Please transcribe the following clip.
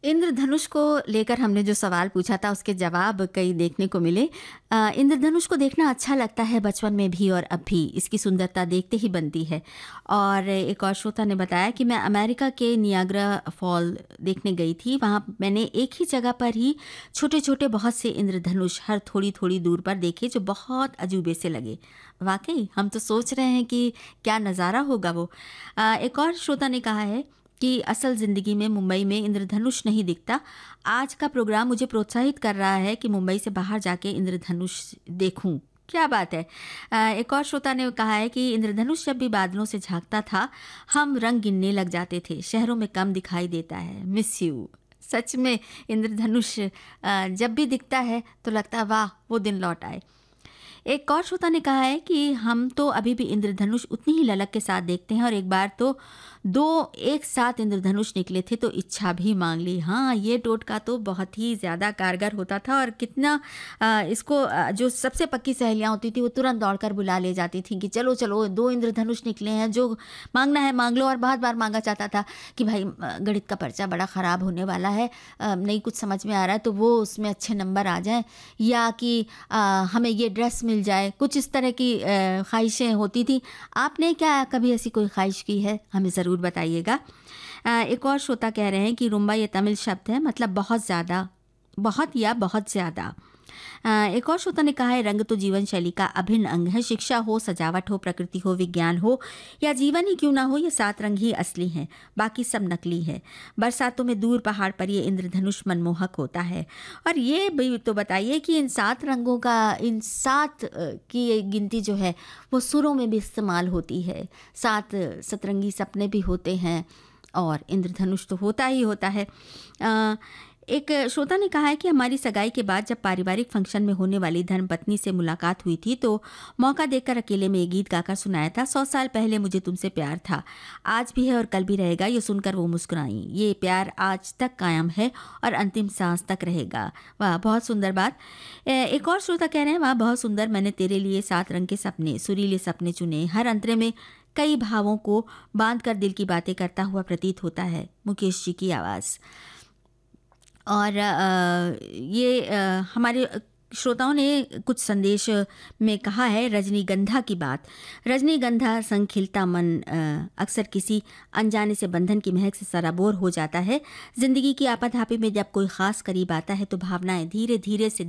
इंद्रधनुष को लेकर हमने जो सवाल पूछा था उसके जवाब कई देखने को मिले। इंद्रधनुष को देखना अच्छा लगता है बचपन में भी और अब भी, इसकी सुंदरता देखते ही बनती है। और एक और श्रोता ने बताया कि मैं अमेरिका के नियाग्रा फॉल देखने गई थी। वहाँ मैंने एक ही जगह पर ही छोटे छोटे बहुत से इंद्रधनुष हर थोड़ी थोड़ी दूर पर देखे जो बहुत अजूबे से लगे। वाकई हम तो सोच रहे हैं कि क्या नज़ारा होगा वो। एक और श्रोता ने कहा है कि असल ज़िंदगी में मुंबई में इंद्रधनुष नहीं दिखता। आज का प्रोग्राम मुझे प्रोत्साहित कर रहा है कि मुंबई से बाहर जाके इंद्रधनुष देखूं। क्या बात है। एक और श्रोता ने कहा है कि इंद्रधनुष जब भी बादलों से झांकता था हम रंग गिनने लग जाते थे, शहरों में कम दिखाई देता है, मिस यू। सच में इंद्रधनुष जब भी दिखता है तो लगता है वाह वो दिन लौट आए। एक और श्रोता ने कहा है कि हम तो अभी भी इंद्रधनुष उतनी ही ललक के साथ देखते हैं और एक बार तो दो एक साथ इंद्रधनुष निकले थे तो इच्छा भी मांग ली। हाँ, ये टोटका तो बहुत ही ज़्यादा कारगर होता था और कितना इसको जो सबसे पक्की सहेलियाँ होती थी वो तुरंत दौड़कर बुला ले जाती थी कि चलो चलो दो इंद्रधनुष निकले हैं, जो मांगना है मांग लो। और बहुत बार मांगा जाता था कि भाई गणित का पर्चा बड़ा ख़राब होने वाला है, नहीं कुछ समझ में आ रहा है तो वो उसमें अच्छे नंबर आ जाएँ, या कि हमें ये ड्रेस मिल जाए। कुछ इस तरह की ख्वाहिशें होती थी। आपने क्या कभी ऐसी कोई ख्वाहिश की है? हमें ज़रूर बताइएगा। एक और श्रोता कह रहे हैं कि रुम्बा ये तमिल शब्द है, मतलब बहुत ज़्यादा, बहुत या बहुत ज़्यादा। एक और श्रोता ने कहा है रंग तो जीवन शैली का अभिन्न अंग है। शिक्षा हो, सजावट हो, प्रकृति हो, विज्ञान हो या जीवन ही क्यों ना हो, ये 7 रंग ही असली हैं, बाकी सब नकली है। बरसातों में दूर पहाड़ पर ये इंद्रधनुष मनमोहक होता है। और ये भी तो बताइए कि इन 7 रंगों का, इन 7 की ये गिनती जो है वो सुरों में भी इस्तेमाल होती है। 7 सतरंगी सपने भी होते हैं और इंद्रधनुष तो होता ही होता है। एक श्रोता ने कहा है कि हमारी सगाई के बाद जब पारिवारिक फंक्शन में होने वाली धर्मपत्नी से मुलाकात हुई थी तो मौका देखकर अकेले में ये गीत गाकर सुनाया था, 100 साल पहले मुझे तुमसे प्यार था, आज भी है और कल भी रहेगा। ये सुनकर वो मुस्कुराई, ये प्यार आज तक कायम है और अंतिम सांस तक रहेगा। वाह, बहुत सुंदर बात। एक और श्रोता कह रहे हैं वाह बहुत सुंदर, मैंने तेरे लिए 7 रंग के सपने, सुरीले सपने चुने, हर अंतरे में कई भावों को बांध कर दिल की बातें करता हुआ प्रतीत होता है। मुकेश जी की आवाज़। और हमारे श्रोताओं ने कुछ संदेश में कहा है रजनीगंधा की बात। रजनीगंधा संग खिलता मन अक्सर किसी अनजाने से बंधन की महक से सराबोर हो जाता है। जिंदगी की आपाधापी में जब कोई खास करीब आता है तो भावनाएं धीरे धीरे से